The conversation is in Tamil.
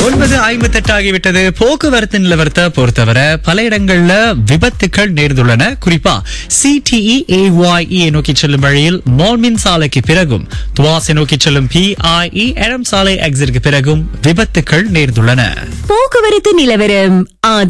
9:58 ஆகிவிட்டது. போக்குவரத்து நிலவரத்தை பொறுத்தவரை பல இடங்கள்ல விபத்துக்கள் நேர்ந்துள்ளன. குறிப்பா CTE AYE நோக்கி செல்லும் வழியில் மோல்மின் சாலைக்கு பிறகும், துவாசை நோக்கி செல்லும் PIE எடம் சாலை எக்ஸிற்கு பிறகும் விபத்துக்கள் நேர்ந்துள்ளன. போக்குவரத்து நிலவரம்